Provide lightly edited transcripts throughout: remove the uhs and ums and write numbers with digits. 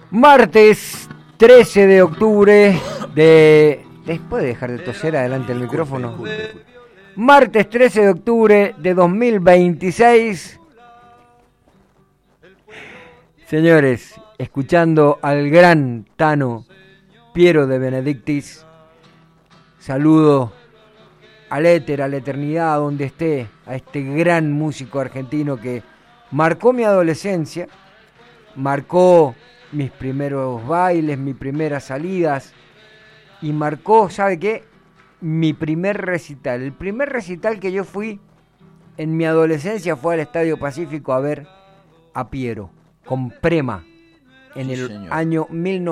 Martes 13 de octubre de... Después de dejar de toser adelante el micrófono. Martes 13 de octubre de 2026. Señores, escuchando al gran Tano Piero de Benedictis. Saludo al éter, a la eternidad, donde esté, a este gran músico argentino que marcó mi adolescencia, marcó mis primeros bailes, mis primeras salidas y marcó, ¿sabe qué? Mi primer recital. El primer recital que yo fui en mi adolescencia fue al Estadio Pacífico a ver a Piero con Prema en el año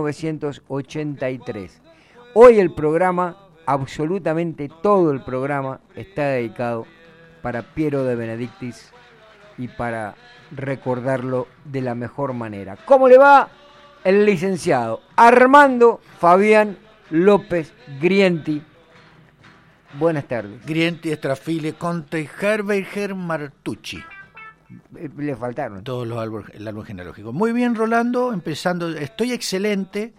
1983. Hoy el programa, absolutamente todo el programa, está dedicado para Piero de Benedictis y para recordarlo de la mejor manera. ¿Cómo le va el licenciado Armando Fabián López Grienti? Buenas tardes. Grienti, Estrafile, Conte, Herberger, Martucci. Le faltaron. Todos los el árbol genealógico. Muy bien, Rolando, empezando. Estoy excelente.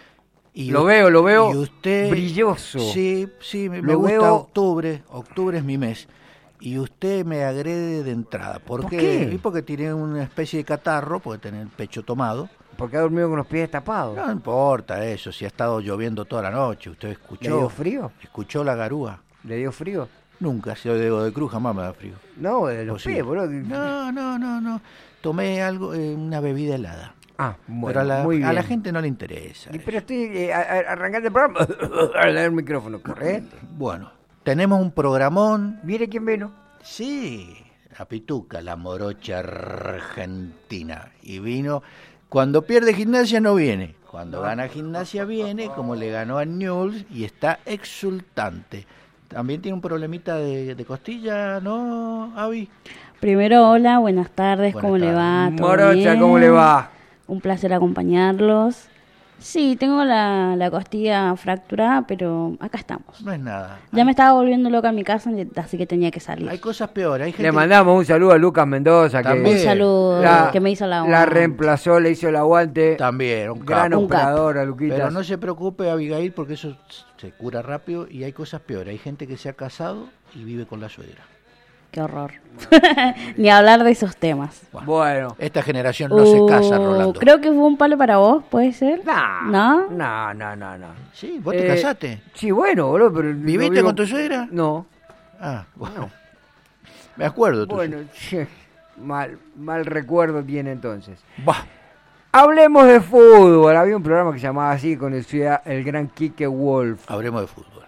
Y lo veo y usted, brilloso. Sí, me gusta octubre. Octubre es mi mes. Y usted me agrede de entrada. ¿Por qué? Porque tiene una especie de catarro, porque tiene el pecho tomado. Porque ha dormido con los pies tapados. No importa eso, si ha estado lloviendo toda la noche. ¿Usted escuchó? ¿Le dio frío? ¿Escuchó la garúa? ¿Le dio frío? Nunca, si yo de Cruz jamás me da frío. No, de los pies, boludo. No. Tomé algo, una bebida helada. Ah, bueno, pero muy bien. A la gente no le interesa. Pero estoy arrancando el programa a leer el micrófono, ¿correcto? Bueno, tenemos un programón. ¿Mire quién vino? Sí, la Pituca, la morocha argentina. Y vino, cuando pierde Gimnasia no viene. Cuando gana Gimnasia viene, como le ganó a Newell's, y está exultante. También tiene un problemita de costilla, ¿no, Avi? Primero, hola, buenas tardes, ¿cómo le va? Morocha, ¿cómo le va? Un placer acompañarlos. Sí, tengo la costilla fracturada, pero acá estamos. No es nada. Ya me estaba volviendo loca en mi casa, así que tenía que salir. Hay cosas peores. Hay gente... Le mandamos un saludo a Lucas Mendoza. También. Un saludo que me hizo la aguante. La reemplazó, le hizo el aguante. También, un gran capo. operador a Luquitas. Pero no se preocupe, Abigail, porque eso se cura rápido y hay cosas peores. Hay gente que se ha casado y vive con la suegra. Qué horror. Ni hablar de esos temas. Bueno. Esta generación no se casa, Rolando. Creo que fue un palo para vos, ¿puede ser? No. Sí, vos te casaste. Sí, bueno, boludo, pero... ¿Viviste con tu suegra? No. Ah, bueno. No. Me acuerdo. Bueno, mal recuerdo tiene entonces. Bah. Hablemos de fútbol. Había un programa que se llamaba así, con el gran Quique Wolf. Hablemos de fútbol.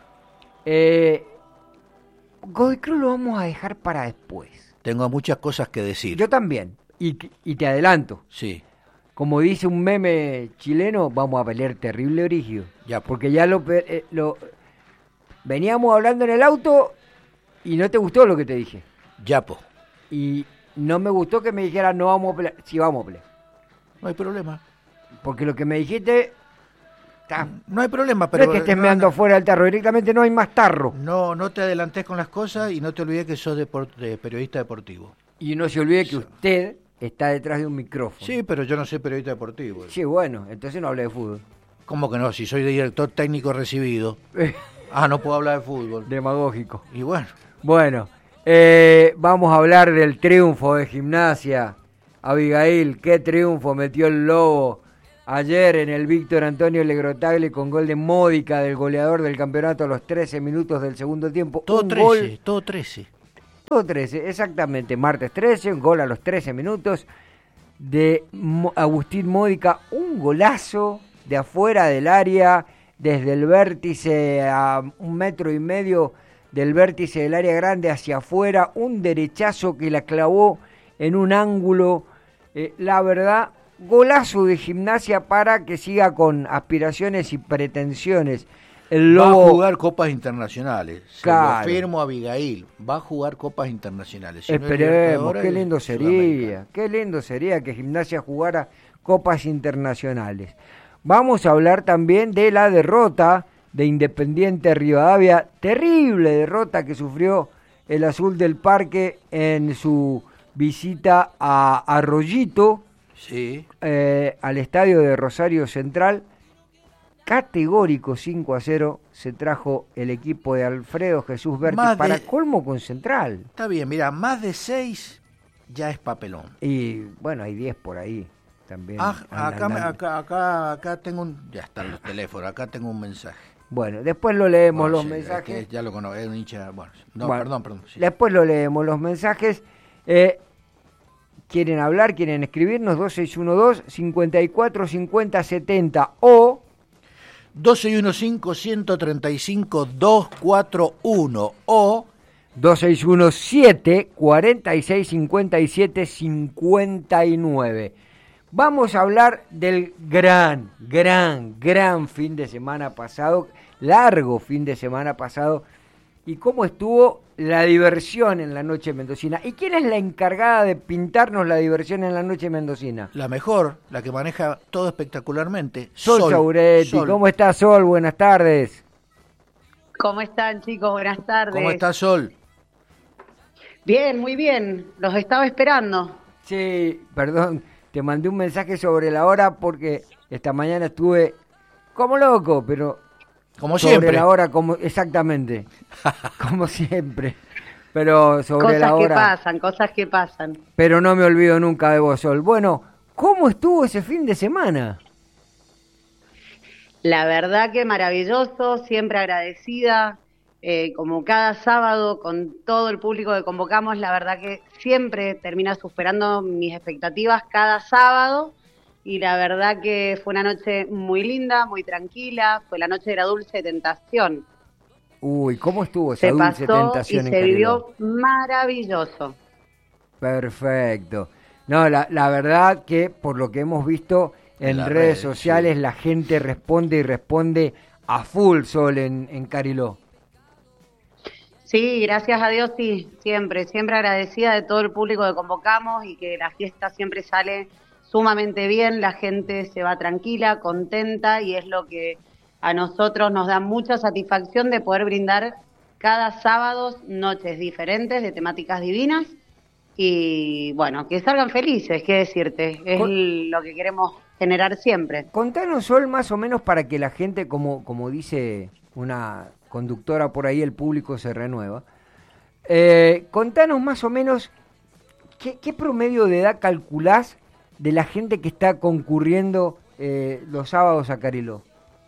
Godoy Cruz lo vamos a dejar para después. Tengo muchas cosas que decir. Yo también. Y te adelanto. Sí. Como dice un meme chileno, vamos a pelear terrible origen. Ya. Porque ya lo veníamos hablando en el auto y no te gustó lo que te dije. Yapo. Y no me gustó que me dijeras no vamos a pelear. Sí, vamos a pelear. No hay problema. Porque lo que me dijiste... No hay problema, pero... No es que estés meando fuera del tarro, directamente no hay más tarro. No te adelantes con las cosas y no te olvides que sos periodista deportivo. Y no se olvide que usted está detrás de un micrófono. Sí, pero yo no soy periodista deportivo. Sí, bueno, entonces no hable de fútbol. ¿Cómo que no? Si soy director técnico recibido. No puedo hablar de fútbol. Demagógico. Y bueno. Bueno, vamos a hablar del triunfo de Gimnasia. Abigail, qué triunfo metió el Lobo ayer en el Víctor Antonio Legrotaglie con gol de Módica del goleador del campeonato a los 13 minutos del segundo tiempo. Todo 13, exactamente. Martes 13, un gol a los 13 minutos de Agustín Módica. Un golazo de afuera del área, desde el vértice a 1,5 metros del vértice del área grande hacia afuera. Un derechazo que la clavó en un ángulo. La verdad... Golazo de Gimnasia para que siga con aspiraciones y pretensiones. El Lobo va a jugar copas internacionales. Claro. Se lo firmo a Abigail. Va a jugar copas internacionales. Si esperemos, qué lindo sería. Qué lindo sería que Gimnasia jugara copas internacionales. Vamos a hablar también de la derrota de Independiente Rivadavia. Terrible derrota que sufrió el Azul del Parque en su visita a Arroyito. Sí. al estadio de Rosario Central. Categórico 5-0 se trajo el equipo de Alfredo Jesús Berti para colmo con Central. Está bien, mira, más de 6 ya es papelón. Y bueno, hay 10 por ahí también. Acá tengo ya están los teléfonos, acá tengo un mensaje. Bueno, después lo leemos los mensajes. Es que ya lo conozco, es un hincha. Bueno, perdón. Sí. Después lo leemos los mensajes. ¿Quieren hablar? ¿Quieren escribirnos? 2612-545070 o 2615-135-241 o 2617-4657-59. Vamos a hablar del gran fin de semana pasado, largo fin de semana pasado, y cómo estuvo la diversión en la noche mendocina. ¿Y quién es la encargada de pintarnos la diversión en la noche mendocina? La mejor, la que maneja todo espectacularmente. Sol Sauretti. Sol. ¿Cómo estás, Sol? Buenas tardes. ¿Cómo están, chicos? Buenas tardes. ¿Cómo estás, Sol? Bien, muy bien. Los estaba esperando. Sí, perdón, te mandé un mensaje sobre la hora porque esta mañana estuve como loco, pero como sobre siempre. La hora, exactamente, como siempre, pero sobre la hora. Cosas que pasan. Pero no me olvido nunca de vos, Sol. Bueno, ¿cómo estuvo ese fin de semana? La verdad que maravilloso, siempre agradecida, como cada sábado con todo el público que convocamos, la verdad que siempre termina superando mis expectativas cada sábado. Y la verdad que fue una noche muy linda, muy tranquila, fue la noche de la Dulce Tentación. Uy, ¿cómo estuvo esa Dulce Tentación y en se Cariló? vivió maravilloso. Perfecto. No, la verdad que por lo que hemos visto en redes sociales, sí, la gente responde a full, Sol, en Cariló. Sí, gracias a Dios, sí, siempre agradecida de todo el público que convocamos y que la fiesta siempre sale sumamente bien, la gente se va tranquila, contenta y es lo que a nosotros nos da mucha satisfacción de poder brindar cada sábado noches diferentes de temáticas divinas y bueno, que salgan felices, qué decirte, es lo que queremos generar siempre. Contanos, Sol, más o menos para que la gente, como dice una conductora por ahí, el público se renueva. Contanos más o menos qué promedio de edad calculás de la gente que está concurriendo los sábados a Cariló.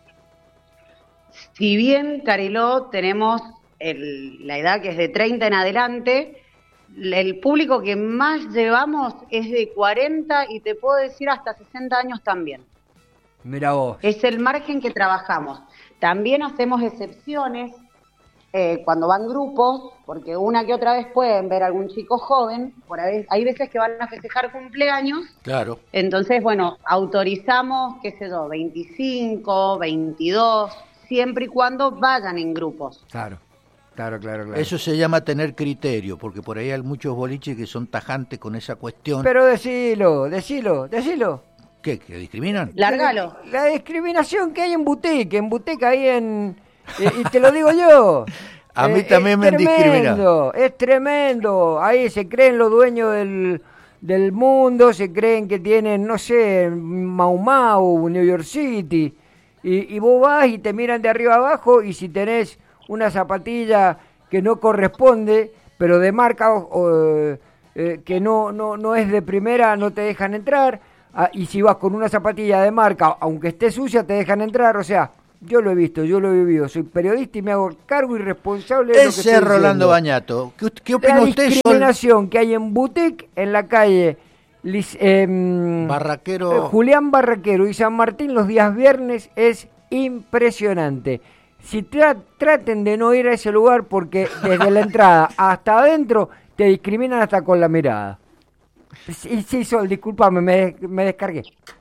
Si bien Cariló tenemos la edad que es de 30 en adelante, el público que más llevamos es de 40 y te puedo decir hasta 60 años también. Mira vos. Es el margen que trabajamos. También hacemos excepciones cuando van grupos, porque una que otra vez pueden ver a algún chico joven, hay veces que van a festejar cumpleaños. Claro. Entonces, bueno, autorizamos, 25, 22, siempre y cuando vayan en grupos. Claro. Eso se llama tener criterio, porque por ahí hay muchos boliches que son tajantes con esa cuestión. Pero decilo. ¿Qué? ¿Que discriminan? Lárgalo. La discriminación que hay en boutique ahí y te lo digo yo. A mí también me han discriminado. Es tremendo. Ahí se creen los dueños del mundo, se creen que tienen, no sé, Mau, New York City. Y vos vas y te miran de arriba abajo y si tenés una zapatilla que no corresponde, pero de marca que no es de primera, no te dejan entrar. Y si vas con una zapatilla de marca, aunque esté sucia, te dejan entrar. O sea, yo lo he visto, yo lo he vivido. Soy periodista y me hago cargo y responsable de lo que estoy diciendo. Rolando Bañato. ¿Qué opina usted? La discriminación que hay en boutique, en la calle Barraquero, Julián Barraquero y San Martín los días viernes es impresionante. Si traten de no ir a ese lugar porque desde la entrada hasta adentro te discriminan hasta con la mirada. Sí, Sol, discúlpame, me descargué.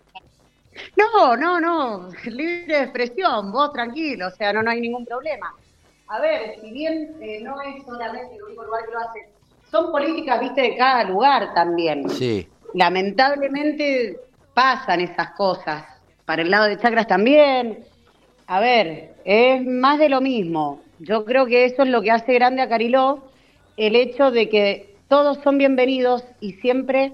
No, libre de expresión, vos tranquilo, o sea, no hay ningún problema. A ver, si bien no es solamente el único lugar que lo hace, son políticas, viste, de cada lugar también. Sí. Lamentablemente pasan esas cosas. Para el lado de Chacras también. A ver, es más de lo mismo. Yo creo que eso es lo que hace grande a Cariló, el hecho de que todos son bienvenidos y siempre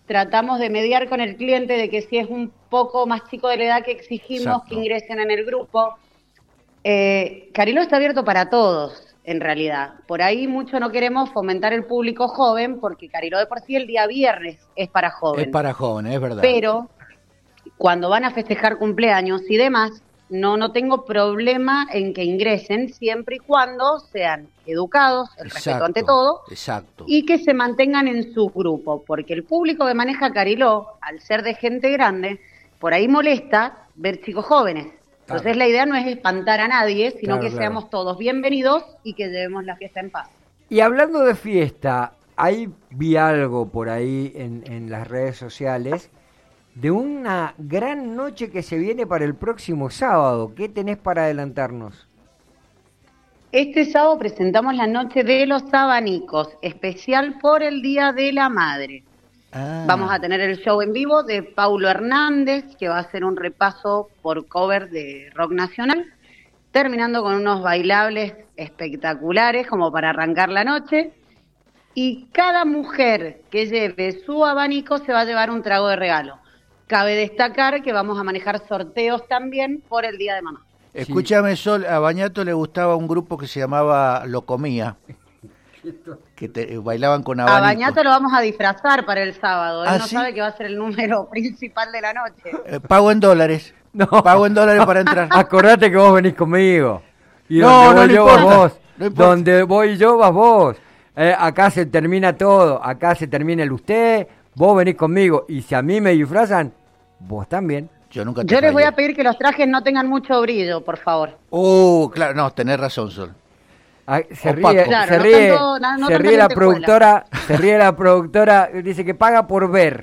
tratamos de mediar con el cliente de que si es un poco más chico de la edad que exigimos Exacto. que ingresen en el grupo. Cariló está abierto para todos, en realidad. Por ahí mucho no queremos fomentar el público joven, porque Cariló de por sí el día viernes es para jóvenes. Es para jóvenes, es verdad. Pero cuando van a festejar cumpleaños y demás, no tengo problema en que ingresen siempre y cuando sean educados, el respeto ante todo, exacto. y que se mantengan en su grupo, porque el público que maneja Cariló, al ser de gente grande, por ahí molesta ver chicos jóvenes. Entonces la idea no es espantar a nadie, sino que seamos todos bienvenidos y que llevemos la fiesta en paz. Y hablando de fiesta, ahí vi algo por ahí en las redes sociales de una gran noche que se viene para el próximo sábado. ¿Qué tenés para adelantarnos? Este sábado presentamos la Noche de los Abanicos, especial por el Día de la Madre. Vamos a tener el show en vivo de Paulo Hernández, que va a hacer un repaso por cover de rock nacional, terminando con unos bailables espectaculares como para arrancar la noche. Y cada mujer que lleve su abanico se va a llevar un trago de regalo. Cabe destacar que vamos a manejar sorteos también por el Día de Mamá. Escúchame, Sol, a Bañato le gustaba un grupo que se llamaba Locomía, que bailaban con abanico. A Bañato lo vamos a disfrazar para el sábado. Él no ¿sí? sabe que va a ser el número principal de la noche. Pago en dólares. No. Pago en dólares para entrar. Acordate que vos venís conmigo. Y No, donde no voy yo importa, vas vos. no importa. Donde voy yo vas vos. Acá se termina todo. Acá se termina el usted. Vos venís conmigo. Y si a mí me disfrazan, vos también. Yo nunca te Yo les voy fallé. a pedir que los trajes no tengan mucho brillo, por favor. Claro, no, tenés razón, Sol. Se Opaco. ríe, Claro, se no ríe, tanto- no se tanto ríe la lentejuela. productora, se ríe la productora, dice que paga por ver.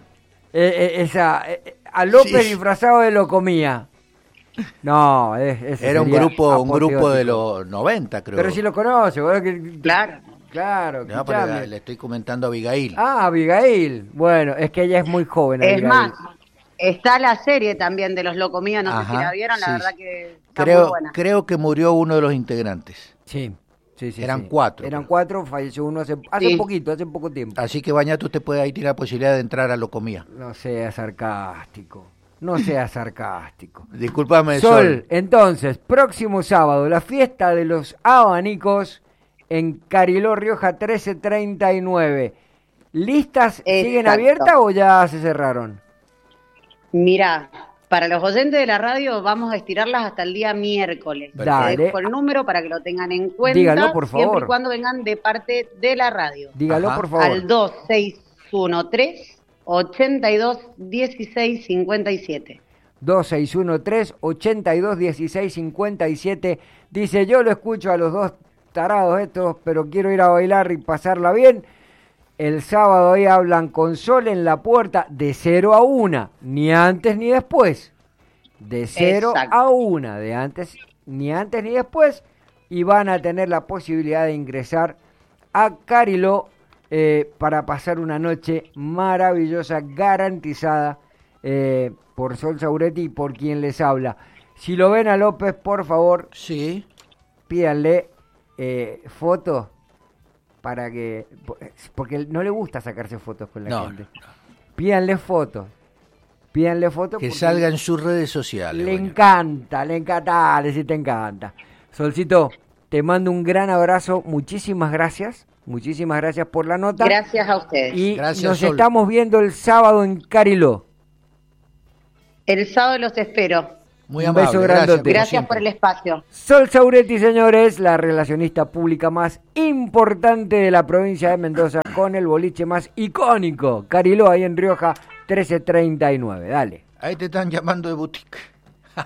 A López Sí. disfrazado de Locomía. No, ese Era un sería grupo de apoteótico. los 90, creo. Pero si lo conoce, boludo, que Claro. claro, No, pero escuchame. le estoy comentando a Abigail. Ah, Abigail. Bueno, es que ella es muy joven. Es Abigail. más, está la serie también de los Locomías, no sé Ajá, si la vieron, sí, la verdad sí. que está muy buena. Creo que murió uno de los integrantes. Sí. Eran 4. Eran 4, falleció uno hace Sí. poquito, hace poco tiempo. Así que Bañato, usted puede ahí tiene la posibilidad de entrar a Locomía. No sea sarcástico. No sea sarcástico. Discúlpame, Sol, entonces, próximo sábado, la fiesta de los abanicos en Cariló, Rioja 1339. ¿Listas siguen Exacto. abiertas o ya se cerraron? Mirá, para los oyentes de la radio vamos a estirarlas hasta el día miércoles. Dale. Te dejo el número para que lo tengan en cuenta. Dígalo, por favor. Siempre y cuando vengan de parte de la radio. Dígalo, Ajá. por favor. Al 2613 82 16 57. 2613 82 16 57. Dice, yo lo escucho a los dos tarados estos, pero quiero ir a bailar y pasarla bien. El sábado ahí hablan con Sol en la puerta de 0 a 1, ni antes ni después. De 0 Exacto. a 1, ni antes ni después. Y van a tener la posibilidad de ingresar a Cariló para pasar una noche maravillosa, garantizada por Sol Sauretti y por quien les habla. Si lo ven a López, por favor, Sí. pídanle fotos para que, porque no le gusta sacarse fotos con la No, gente. no. Pídanle fotos Que porque salga en sus redes sociales. le Bañato. encanta, dale si te encanta. Solcito, te mando un gran abrazo, muchísimas gracias por la nota. Gracias a ustedes. Y Gracias, nos Sol. estamos viendo el sábado en Cariló. El sábado los espero. Muy Un amable. beso gracias, grandote. como Gracias siempre. por el espacio. Sol Sauretti, señores, la relacionista pública más importante de la provincia de Mendoza, con el boliche más icónico, Cariló, ahí en Rioja, 1339. Dale. Ahí te están llamando de boutique.